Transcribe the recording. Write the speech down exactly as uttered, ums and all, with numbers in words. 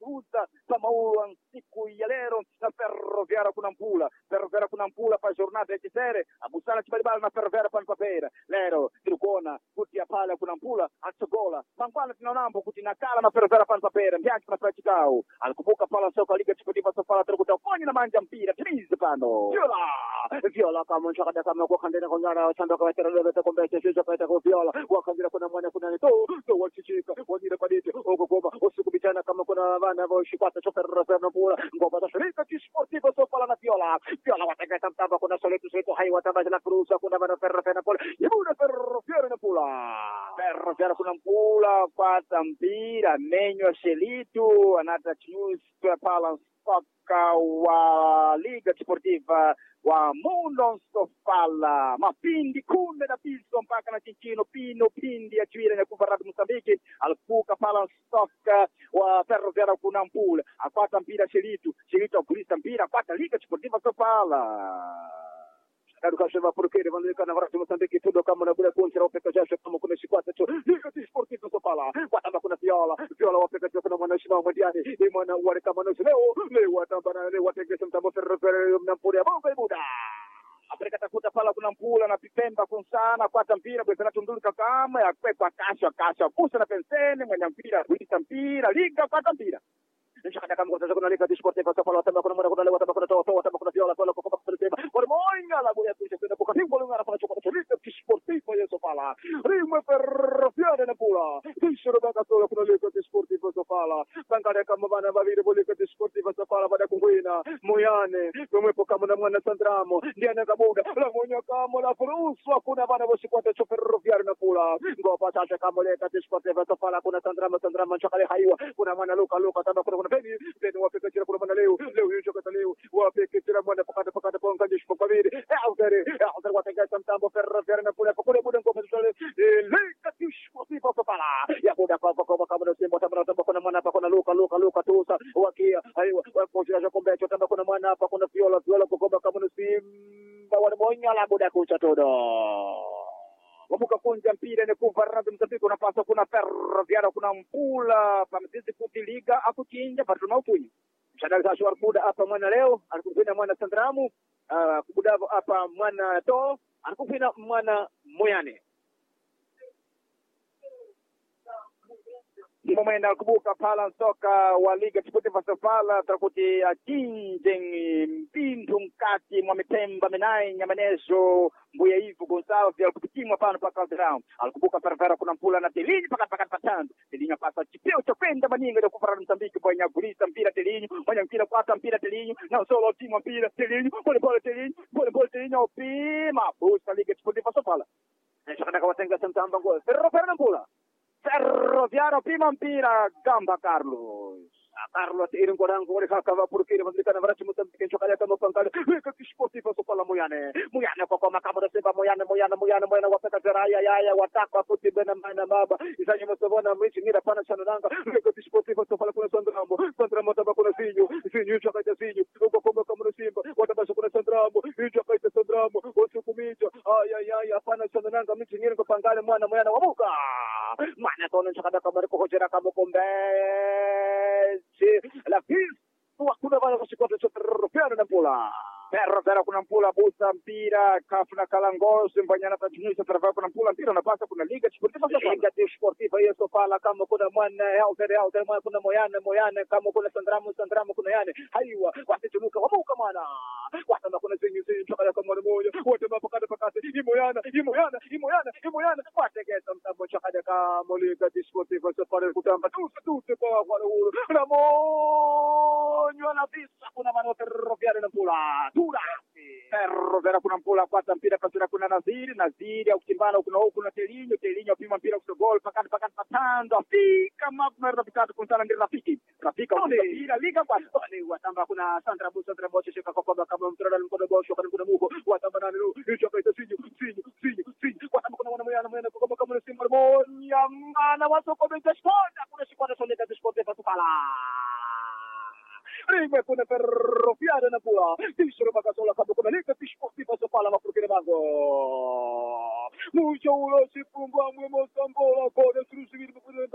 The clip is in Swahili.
kuuza Pamaua siku ya leo na Ferroviária Kunampula. Ferroviária Kunampula para a jornada de série. A Busana Chibalibala na Ferroviária Panpapeira. Lero, Tricona, Kutia Pala Kunampula, Atsogola. Pampala Tinonambo, Kutina Kala na Ferroviária Panpapeira. Mbianchi na Praticao. Alikubuka Pala Soka Liga Chipotiva Sofala Trakuta. Foni na Manja Mpira. Triz Pano. Viola! Viola kama nchakada kama kwa kandena kongana. Sanda kwa tereleza kombete. Sisa kwa kwa Viola. Wakandira kuna mwana kuna nito. To wachichika. Wanira padite. Ogo goma. Osuku bichana kama kuna vana. Voshipata chofer Ferroviária Pula. Ngoma da Shirika Chisportiva Sofala na Viola. Viola wataka tamtamba kuna soletu setu. Hai watamba la Cruz. Kuna vana Ferroviária Pula. Yuna Ferroviária Pula. Ferroviária Kunampula. Pata mpira. Menyo Shelito. Anata News. Pala Soka wa Liga Desportiva wa Mundo Sofala. Mapindi kunde na piso mpaka na Chinchino Pino Pindi ya Chwile na Kuvarado Mozambique. Alikuka Pala Soka wa Ferroviária Kunampula. Apata mpira Shelito. Shelito akulisa mpira. Apata Liga Desportiva Sofala. Educação porque ele vai na hora de Moçambique tudo como na bola contra o P K J como com esse quatro liga de esportivo só fala bota com a viola viola o P K J na mão nacional mundiani e mana o ar como nos leo leo também leo até que estamos Ferroviária na Pura Boca e Buda Afrika tafuta Pala Kunampula na Pipemba Kunsana kwata mpira bwezana tundulika kama ya kwa kasha kasha kusa na pensene mwenye mpira kuita mpira liga kwata mpira Nishakada kama kwa kuna liga desportiva só fala também kuna mwana kuna leo também kuna toa toa também kuna viola kuna kwa kwa Pipemba por moinga la boia tuja kwenda kwa timbo ngara kwa chokota liga desportiva yeso fala Rima Ferroviária na Pula Tishoro baka toa kuna liga desportiva só fala Bankada kama bana bavire liga desportiva só fala bada kuwina Moyane kumwepo kama na mwana Sandramo ndiana kabuda la monya kama la Fruso kuna bana wasikwata cho Ferroviária na Pula ngopa sasa kama liga desportiva só fala kuna Sandramo Sandramo chakale haiwa kuna mwana Luka Luka também kuna Beni Beni wapeka tira kuna mwana leo leo hiyo chokota leo wapeka tira mwana pakata pakata ponga ndisho kwa vile Alder Alder wataka tamtambo Ferroviária na Pula pakule buda ngoma zile liga desportiva só fala ya buda kwa kwa kama na Simba também também kuna mwana hapa kuna Luka Luka Luka tusa wakia aiwa wapoja za kombe também kuna mwana hapa kuna viola viola kwa kama na Simba wanamonya la buda kucha todo Wamuka kunja mpira ni kuvarado Mozambique unapaswa kuna Ferroviária Kunampula pamzizi kuti liga akuchinja patuna upunyi Shadali za shwar muda hapa mwana leo alikupina mwana Sandramu uh, kubuda hapa mwana to alikupina mwana Moyane Momenda kubuka Pala Soka wa Liga Desportiva Sofala trakuti achinje mpindu mkati mwa mitemba minai nyamanezo mbuya hivu Gonçalves alikupitimwa pano paka ground alikubuka Ferroviária Kunampula na Telinho paka paka patando Telinho pasa chipeo chopenda maninga de kufarana Mozambique bonya gulisa mpira Telinho bonya mpira kwata mpira Telinho na solo timu mpira Telinho pole pole Telinho pole pole Telinho opima busa Liga Desportiva Sofala nishakana kawatenga sentamba ngol Ferroviária Kunampula Ferroviária pima mpira Gamba Carlos Carlos irin kodango wale kakava purukiri mandikana varachi Mozambique chokale kama pankale Liga Desportiva Sofala Moyane Moyane kwa kwa makabara Simba Moyane Moyane Moyane Moyane wapeka teraya yaya wataka kuti bena mana baba isanyi mosovona mwichi ngira pana chanonanga Liga Desportiva Sofala kuna Sandramo Sandramo taba kuna Sinyu Sinyu chakaita Sinyu uko kwa kama na Simba watabasha kuna Sandramo hicho kaita Sandramo wasukumicho aya yaya pana chanonanga mwichi ngira kwa pangale mwana Moyane wamuka Mana tono chakada kama riko hojera kama kombe la pista kuna vana kusikwata cho Ferroviária na Pula Ferroviária Kunampula busa mpira kafuna kalangosi mbanyana tajunisha Ferroviária Kunampula mpira unapasa kuna Liga Desportiva Liga Desportiva hiyo Sofala kama kuna mwana Alder Alder mwana kuna Moyane Moyane kama kuna Sandramo Sandramo kuna Yane haiwa wasitunuka wamuka mwana watama kuna zinyu zinyu chakala kama mwana moja watama pakata pakata imoyana imoyana imoyana imoyana wategesa mtambo chakala kama Liga Desportiva Sofala kutamba tu tu tu kwa kwa uru Ramonyo na visa kuna mwana Ferroviária na Pula Tura Ferroviária Kunampula kwata mpira kasura kuna Naziri Naziri au kimbana kuna huko na Telinho Telinho pima mpira kwa gol pakati pakati patando afika mapmer na pikatu kuntana ndi rafiki rafika mpira liga kwa ni watamba kuna Sandra Busa Sandra Boche shika kwa kwa kama mtrada mkono bosho kana kuna muko watamba nani hicho kaita Sinyu Sinyu Sinyu Sinyu watamba kuna mwana Moyane Moyane kwa kama na Simba Monya mana wasoko beta sport kuna sikwata Liga Desportiva Sofala Rima kuna Ferroviária na Pula Tishoro baka sola kama kuna Liga Desportiva Sofala mafurukire mango Mucho ulo sipumba mwe Mosambola kode suru siviri mkune